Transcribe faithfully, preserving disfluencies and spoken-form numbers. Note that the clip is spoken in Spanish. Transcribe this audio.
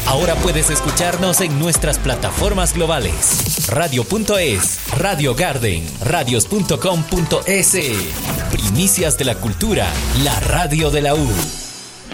Ahora puedes escucharnos en nuestras plataformas globales. Radio punto es, Radio Garden, radios punto com punto es. Primicias de la cultura, la radio de la U.